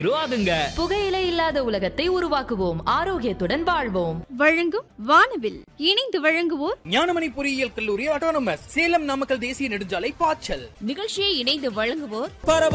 ஆகுங்க. புகையிலை இல்லாத உலகத்தை உருவாக்குவோம், ஆரோக்கியத்துடன் வாழ்வோம். வழங்கும் வானவில். இணைந்து வழங்குவோர் ஞானமணி பொறியியல் கல்லூரி ஆட்டோனமஸ், சேலம் நாமக்கல் தேசிய நெடுஞ்சாலை பாய்ச்சல். நிகழ்ச்சியை இணைந்து வழங்குவோர்